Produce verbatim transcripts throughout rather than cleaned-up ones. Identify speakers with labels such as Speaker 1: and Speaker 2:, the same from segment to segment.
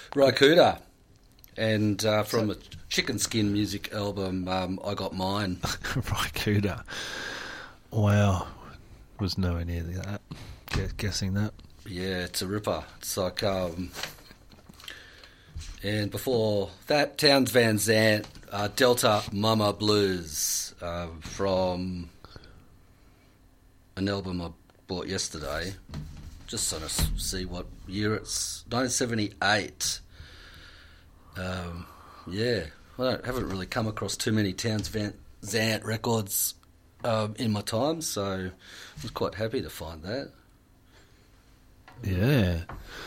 Speaker 1: Raikuda. And uh, from a Chicken Skin music album, um, I Got Mine.
Speaker 2: Raikuda. Wow. Was nowhere near that. Guess, guessing that.
Speaker 1: Yeah, it's a ripper. It's like... Um, and before that, Towns Van Zandt, uh, Delta Mama Blues, uh, from an album I bought yesterday. Just trying to see what year it's... nineteen seventy-eight. Um, yeah, I don't, haven't really come across too many Towns Van Zandt records um, in my time, so I was quite happy to find that.
Speaker 2: Yeah.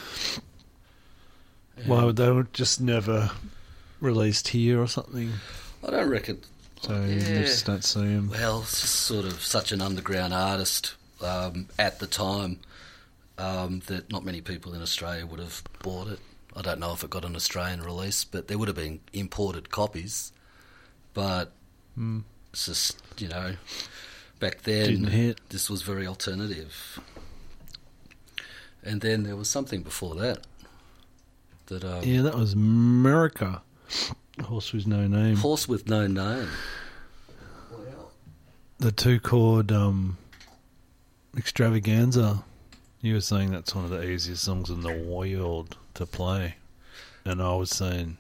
Speaker 2: Why would they just never released here or something?
Speaker 1: I don't reckon.
Speaker 2: So
Speaker 1: yeah.
Speaker 2: you just don't see him.
Speaker 1: Well, it's just sort of such an underground artist um, at the time um, that not many people in Australia would have bought it. I don't know if it got an Australian release, but there would have been imported copies. But
Speaker 2: mm.
Speaker 1: it's just, you know, back then
Speaker 2: Didn't hit.
Speaker 1: This was very alternative. And then there was something before that. that um,
Speaker 2: Yeah, that was America. Horse with No Name.
Speaker 1: Horse with No Name. Wow.
Speaker 2: The two chord um, Extravaganza. You were saying that's one of the easiest songs in the world to play, and I was saying,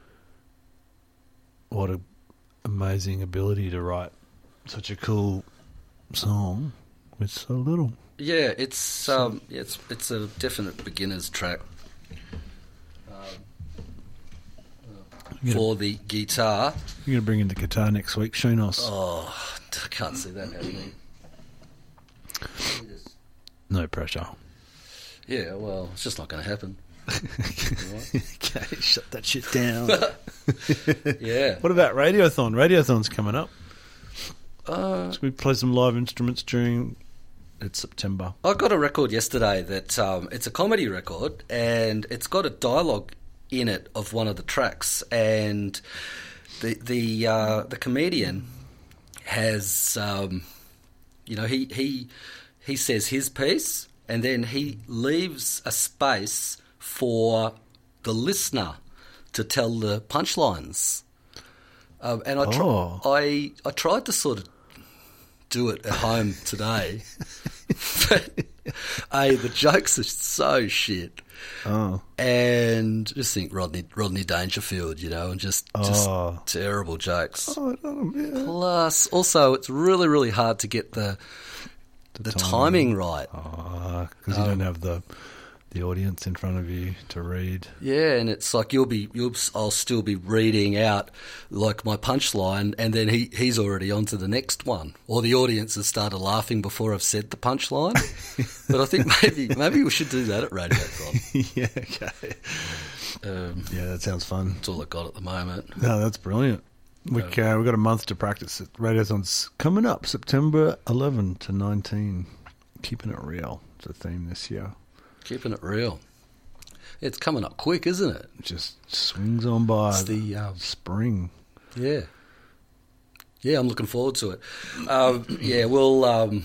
Speaker 2: what a amazing ability to write such a cool song with so little.
Speaker 1: Yeah, it's um, yeah, it's it's a definite beginner's track um,
Speaker 2: gonna,
Speaker 1: for the guitar.
Speaker 2: You're going to bring in the guitar next week, Sheenos.
Speaker 1: Oh, I can't see that happening.
Speaker 2: No pressure.
Speaker 1: Yeah, well, it's just not going to happen.
Speaker 2: Okay, shut that shit down.
Speaker 1: Yeah.
Speaker 2: What about Radiothon? Radiothon's coming up.
Speaker 1: Uh,
Speaker 2: So we play some live instruments during... It's September.
Speaker 1: I got a record yesterday that um, it's a comedy record, and it's got a dialogue in it of one of the tracks, and the the uh, the comedian has, um, you know, he he he says his piece, and then he leaves a space for the listener to tell the punchlines. Um, and I, tr-
Speaker 2: Oh.
Speaker 1: I I tried to sort of do it at home today. But, A, the jokes are so shit.
Speaker 2: Oh.
Speaker 1: And just think Rodney Rodney Dangerfield, you know, and just, just
Speaker 2: Oh.
Speaker 1: terrible jokes.
Speaker 2: Oh, oh, yeah.
Speaker 1: Plus, also, it's really, really hard to get the the, the timing. timing right.
Speaker 2: Oh, because you
Speaker 1: Um,
Speaker 2: don't have the the audience in front of you to read.
Speaker 1: Yeah, and it's like you'll be, you'll, I'll still be reading out like my punchline, and then he, he's already on to the next one, or the audience has started laughing before I've said the punchline. But I think maybe maybe we should do that at Radiothon.
Speaker 2: Yeah, okay.
Speaker 1: Um,
Speaker 2: Yeah, that sounds fun.
Speaker 1: that's all I got at the moment.
Speaker 2: No, that's brilliant. We, uh, we've got a month to practice it. Radiothon's coming up, September eleventh to nineteenth. Keeping it real. It's a theme this year.
Speaker 1: Keeping it real. It's coming up quick, isn't it?
Speaker 2: It just swings on by.
Speaker 1: It's the um,
Speaker 2: spring.
Speaker 1: Yeah. Yeah, I'm looking forward to it. Um, yeah, we'll um,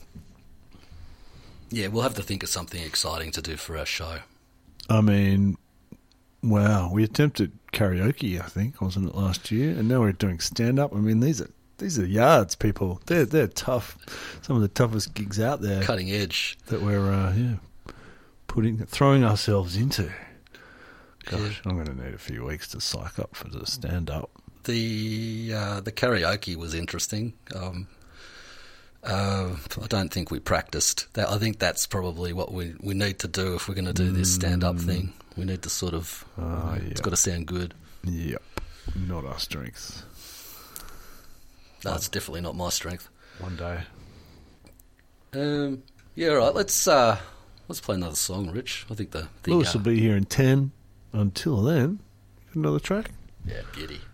Speaker 1: yeah, we'll have to think of something exciting to do for our show.
Speaker 2: I mean, wow, we attempted karaoke, I think, wasn't it last year? And now we're doing stand up. I mean, these are these are yards, people. They're they're tough. Some of the toughest gigs out there.
Speaker 1: Cutting edge
Speaker 2: that we're uh, yeah putting throwing ourselves into. Gosh, yeah. I'm going to need a few weeks to psych up for the stand up.
Speaker 1: The uh, the karaoke was interesting. Um, uh, I don't think we practiced that. I think that's probably what we, we need to do if we're going to do this stand up mm. thing. We need to sort of. Uh, uh, yep. It's got to sound good.
Speaker 2: Yep, not our strength.
Speaker 1: No, it's definitely not my strength.
Speaker 2: One day.
Speaker 1: Um. Yeah. All right. Let's uh. Let's play another song, Rich. I think the, the
Speaker 2: Lewis
Speaker 1: uh,
Speaker 2: will be here in ten. Until then, another track.
Speaker 1: Yeah, beauty.